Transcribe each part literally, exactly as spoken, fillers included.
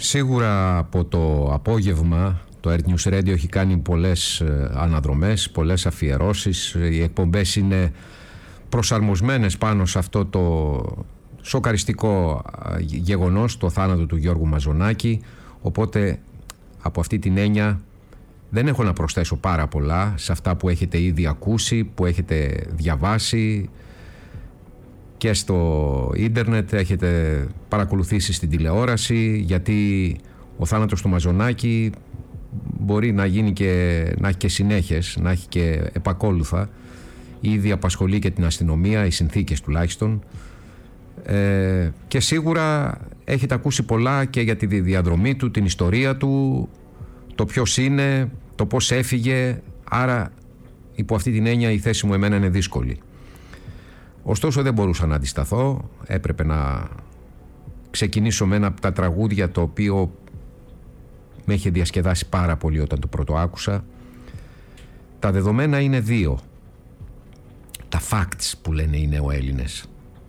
Σίγουρα από το απόγευμα το Earth News Radio έχει κάνει πολλές αναδρομές, πολλές αφιερώσεις. Οι εκπομπές είναι προσαρμοσμένες πάνω σε αυτό το σοκαριστικό γεγονός, το θάνατο του Γιώργου Μαζονάκη. Οπότε από αυτή την έννοια δεν έχω να προσθέσω πάρα πολλά σε αυτά που έχετε ήδη ακούσει, που έχετε διαβάσει και στο ίντερνετ, έχετε παρακολουθήσει στην τηλεόραση, γιατί ο θάνατος του Μαζονάκη μπορεί να γίνει και να έχει και συνέχειες, να έχει και επακόλουθα. Ήδη απασχολεί και την αστυνομία, οι συνθήκες τουλάχιστον. Ε, και σίγουρα έχετε ακούσει πολλά και για τη διαδρομή του, την ιστορία του, το ποιος είναι, το πώς έφυγε. Άρα υπό αυτή την έννοια η θέση μου εμένα είναι δύσκολη. Ωστόσο δεν μπορούσα να αντισταθώ. Έπρεπε να ξεκινήσω με ένα από τα τραγούδια το οποίο με είχε διασκεδάσει πάρα πολύ όταν το πρώτο άκουσα. Τα δεδομένα είναι δύο. Τα facts που λένε οι νεοέλληνες.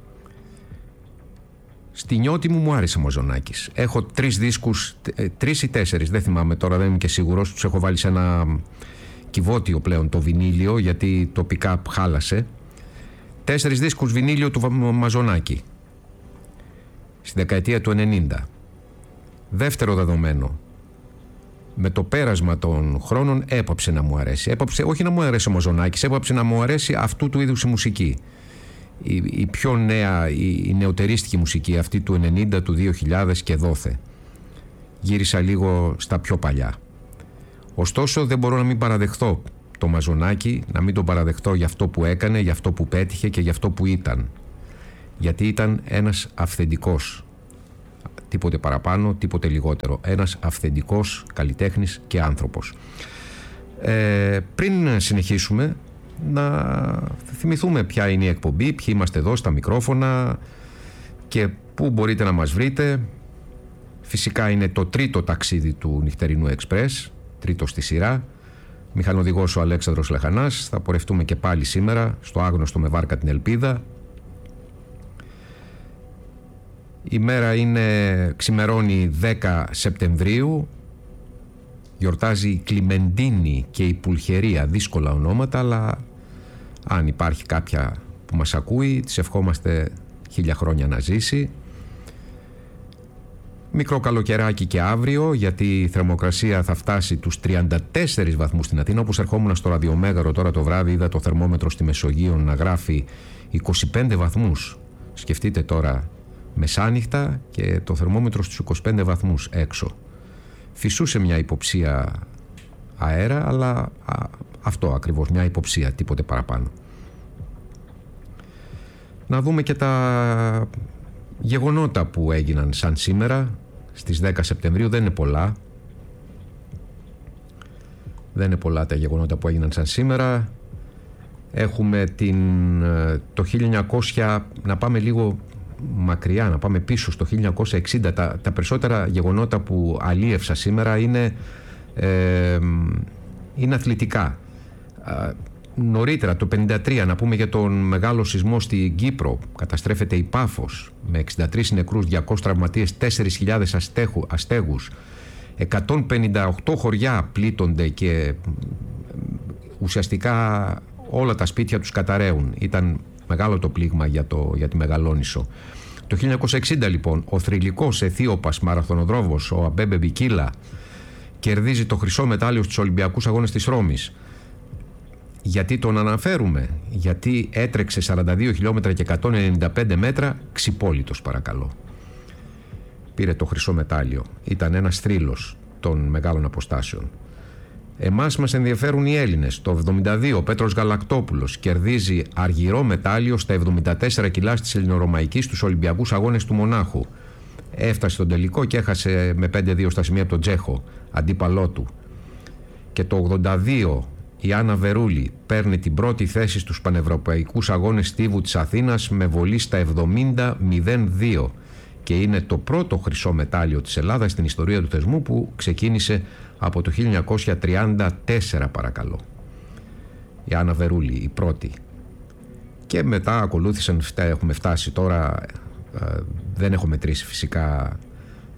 Στη νιώτη μου μου άρεσε ο Μαζονάκης. Έχω τρεις δίσκους, τρεις ή τέσσερις, δεν θυμάμαι τώρα, δεν είμαι και σίγουρος. Τους έχω βάλει σε ένα κυβότιο πλέον το βινίλιο, γιατί το pick-up χάλασε. Τέσσερις δίσκους βινίλιο του Μαζονάκη στη δεκαετία του ενενήντα. Δεύτερο δεδομένο, με το πέρασμα των χρόνων έπαψε να μου αρέσει. Έπαψε, όχι να μου αρέσει ο Μαζονάκης, έπαψε να μου αρέσει αυτού του είδους η μουσική. Η, η πιο νέα, η, η νεοτερίστικη μουσική, αυτή του ενενήντα, του δύο χιλιάδες και δόθε. Γύρισα λίγο στα πιο παλιά. Ωστόσο δεν μπορώ να μην παραδεχθώ το Μαζονάκη, να μην τον παραδεχτώ για αυτό που έκανε, για αυτό που πέτυχε και για αυτό που ήταν. Γιατί ήταν ένας αυθεντικός. Τίποτε παραπάνω, τίποτε λιγότερο. Ένας αυθεντικός καλλιτέχνης και άνθρωπος. Ε, πριν συνεχίσουμε, να θυμηθούμε ποια είναι η εκπομπή, ποιοι είμαστε εδώ στα μικρόφωνα και πού μπορείτε να μας βρείτε. Φυσικά είναι το τρίτο ταξίδι του Νυχτερινού Εξπρές, τρίτο στη σειρά. Μηχανοδηγός ο Αλέξανδρος Λεχανάς. Θα πορευτούμε και πάλι σήμερα στο άγνωστο με βάρκα την ελπίδα. Η μέρα είναι, ξημερώνει δέκα Σεπτεμβρίου. Γιορτάζει η Κλιμεντίνη και η Πουλχερία, δύσκολα ονόματα, αλλά αν υπάρχει κάποια που μας ακούει, της ευχόμαστε χίλια χρόνια να ζήσει. Μικρό καλοκαιράκι και αύριο, γιατί η θερμοκρασία θα φτάσει τους τριάντα τέσσερις βαθμούς στην Αθήνα. Όπως ερχόμουν στο ραδιομέγαρο τώρα το βράδυ, είδα το θερμόμετρο στη Μεσογείο να γράφει είκοσι πέντε βαθμούς. Σκεφτείτε τώρα, μεσάνυχτα και το θερμόμετρο στους είκοσι πέντε βαθμούς έξω. Φυσούσε μια υποψία αέρα, αλλά α, αυτό ακριβώς, μια υποψία, τίποτε παραπάνω. Να δούμε και τα γεγονότα που έγιναν σαν σήμερα, στις δέκα Σεπτεμβρίου. Δεν είναι πολλά. Δεν είναι πολλά τα γεγονότα που έγιναν σαν σήμερα. Έχουμε την, το χίλια εννιακόσια, να πάμε λίγο μακριά, να πάμε πίσω στο χίλια εννιακόσια εξήντα. Τα, τα περισσότερα γεγονότα που αλίευσα σήμερα είναι, ε, είναι αθλητικά. Νωρίτερα, το χίλια εννιακόσια πενήντα τρία, να πούμε για τον μεγάλο σεισμό στην Κύπρο. Καταστρέφεται η Πάφος με εξήντα τρεις νεκρούς, διακόσιους τραυματίες, τέσσερις χιλιάδες αστέγου, αστέγους. εκατόν πενήντα οκτώ χωριά πλήττονται και ουσιαστικά όλα τα σπίτια τους καταραίουν. Ήταν μεγάλο το πλήγμα για, το, για τη Μεγαλόνισσο. Το χίλια εννιακόσια εξήντα λοιπόν, ο θρυλικός Αιθίωπας μαραθωνοδρόμος, ο Αμπέμπε Μπικίλα, κερδίζει το χρυσό μετάλλιο στους Ολυμπιακούς Αγώνες της Ρώμης. Γιατί τον αναφέρουμε? Γιατί έτρεξε σαράντα δύο χιλιόμετρα και εκατόν ενενήντα πέντε μέτρα ξυπόλυτος, παρακαλώ. Πήρε το χρυσό μετάλλιο. Ήταν ένας θρύλος των μεγάλων αποστάσεων. Εμάς μας ενδιαφέρουν οι Έλληνες. Το εβδομήντα δύο ο Πέτρος Γαλακτόπουλος κερδίζει αργυρό μετάλλιο στα εβδομήντα τέσσερα κιλά της Ελληνορωμαϊκής στους Ολυμπιακούς Αγώνες του Μονάχου. Έφτασε στον τελικό και έχασε με πέντε δύο στα σημεία από τον Τσέχο, αντίπαλό του. Και το ογδόντα δύο η Άννα Βερούλη παίρνει την πρώτη θέση στους Πανευρωπαϊκούς Αγώνες Στίβου της Αθήνας με βολή στα εβδομήντα μηδέν δύο και είναι το πρώτο χρυσό μετάλλιο της Ελλάδας στην ιστορία του θεσμού, που ξεκίνησε από το χίλια εννιακόσια τριάντα τέσσερα, παρακαλώ. Η Άννα Βερούλη, η πρώτη. Και μετά ακολούθησαν, έχουμε φτάσει τώρα, δεν έχω μετρήσει φυσικά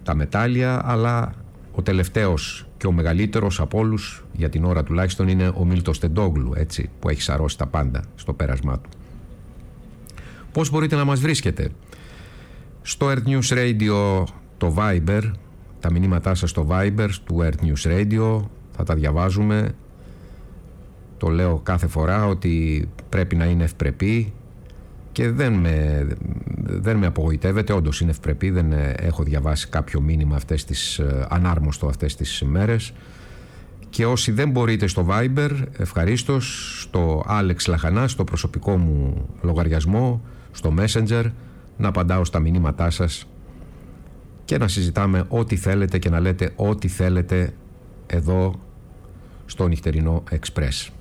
τα μετάλλια, αλλά ο τελευταίος και ο μεγαλύτερος από όλους, για την ώρα τουλάχιστον, είναι ο Μίλτος Τεντόγλου, έτσι, που έχει σαρώσει τα πάντα στο πέρασμά του. Πώς μπορείτε να μας βρίσκετε? Στο Earth News Radio το Viber, τα μηνύματά σας στο Viber του Earth News Radio, θα τα διαβάζουμε. Το λέω κάθε φορά ότι πρέπει να είναι ευπρεπή και δεν με, δεν με απογοητεύεται, όντως είναι ευπρεπή, δεν έχω διαβάσει κάποιο μήνυμα αυτές τις, ανάρμοστο αυτές τις μέρες. Και όσοι δεν μπορείτε στο Viber, ευχαρίστως στο Alex Λαχανά, στο προσωπικό μου λογαριασμό, στο Messenger, να απαντάω στα μηνύματά σας και να συζητάμε ό,τι θέλετε και να λέτε ό,τι θέλετε εδώ στο Νυχτερινό Express.